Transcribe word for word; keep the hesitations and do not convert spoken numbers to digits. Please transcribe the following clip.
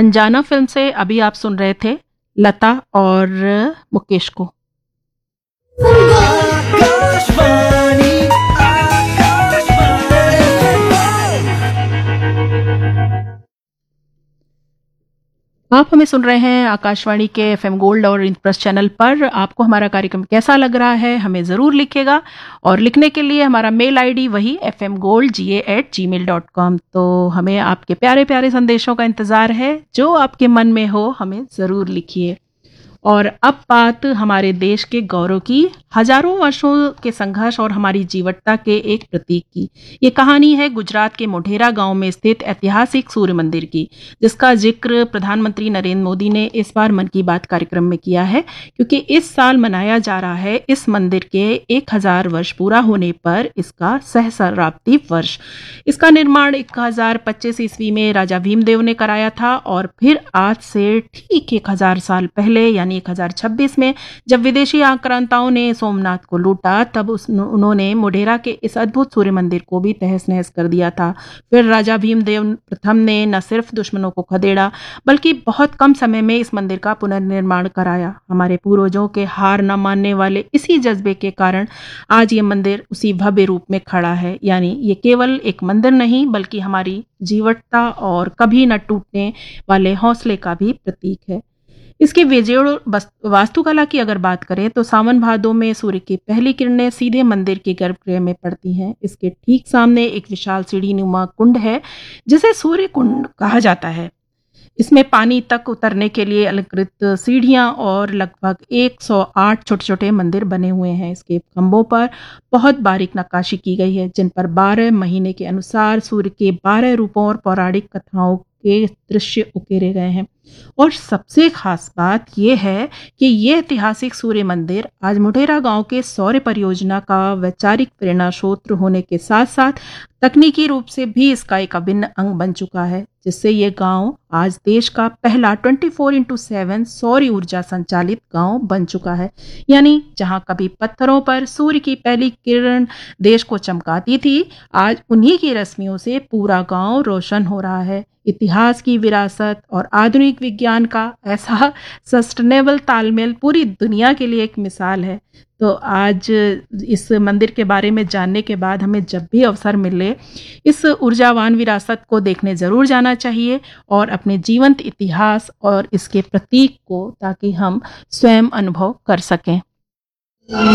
अनजाना फिल्म से अभी आप सुन रहे थे लता और मुकेश को। आकाशवाणी, आप हमें सुन रहे हैं आकाशवाणी के एफएम गोल्ड और इंप्रेस चैनल पर। आपको हमारा कार्यक्रम कैसा लग रहा है हमें ज़रूर लिखिएगा, और लिखने के लिए हमारा मेल आईडी वही एफ एम गोल्ड जी ए एट जी मेल डॉट कॉम। तो हमें आपके प्यारे प्यारे संदेशों का इंतज़ार है, जो आपके मन में हो हमें ज़रूर लिखिए। और अब बात हमारे देश के गौरव की, हजारों वर्षों के संघर्ष और हमारी जीवटता के एक प्रतीक की। ये कहानी है गुजरात के मोढेरा गांव में स्थित ऐतिहासिक सूर्य मंदिर की, जिसका जिक्र प्रधानमंत्री नरेंद्र मोदी ने इस बार मन की बात कार्यक्रम में किया है, क्योंकि इस साल मनाया जा रहा है इस मंदिर के एक हजार वर्ष पूरा होने पर इसका सहस्राब्दी वर्ष। इसका निर्माण एक हजार पच्चीस ईस्वी में राजा भीमदेव ने कराया था, और फिर आज से ठीक एक हजार साल पहले यानी एक हजार छब्बीस में जब विदेशी आक्रांताओं ने सोमनाथ को लूटा, तब उस उन्होंने मोढेरा के इस अद्भुत सूर्य मंदिर को भी तहस नहस कर दिया था। फिर राजा भीमदेव प्रथम ने न सिर्फ दुश्मनों को खदेड़ा, बल्कि बहुत कम समय में इस मंदिर का पुनर्निर्माण कराया। हमारे पूर्वजों के हार न मानने वाले इसी जज्बे के कारण आज ये मंदिर उसी भव्य रूप में खड़ा है। यानी ये केवल एक मंदिर नहीं, बल्कि हमारी जीवटता और कभी न टूटने वाले हौसले का भी प्रतीक है। इसकी बेजोड़ वास्तुकला की अगर बात करें तो सावन भादों में सूर्य की पहली किरणें सीधे मंदिर के गर्भगृह में पड़ती हैं। इसके ठीक सामने एक विशाल सीढ़ी नुमा कुंड है, जिसे सूर्य कुंड कहा जाता है। इसमें पानी तक उतरने के लिए अलंकृत सीढ़ियां और लगभग एक सौ आठ छोटे छोटे मंदिर बने हुए हैं। इसके खंभों पर बहुत बारीक नक्काशी की गई है, जिन पर बारह महीने के अनुसार सूर्य के बारह रूपों और पौराणिक कथाओं के दृश्य उकेरे गए हैं। और सबसे खास बात यह है कि यह ऐतिहासिक सूर्य मंदिर आज मोढेरा गांव के सौर परियोजना का वैचारिक प्रेरणा स्रोत होने के साथ साथ तकनीकी रूप से भी इसका एक अभिन्न अंग बन चुका है, जिससे ये गांव आज देश का पहला चौबीस इंटू सात सौर ऊर्जा संचालित गांव बन चुका है। यानी जहां कभी पत्थरों पर सूर्य की पहली किरण देश को चमकाती थी, आज उन्हीं की रश्मियों से पूरा गांव रोशन हो रहा है। इतिहास की विरासत और आधुनिक विज्ञान का ऐसा सस्टेनेबल तालमेल पूरी दुनिया के लिए एक मिसाल है। तो आज इस मंदिर के बारे में जानने के बाद हमें जब भी अवसर मिले, इस ऊर्जावान विरासत को देखने ज़रूर जाना चाहिए, और अपने जीवंत इतिहास और इसके प्रतीक को ताकि हम स्वयं अनुभव कर सकें।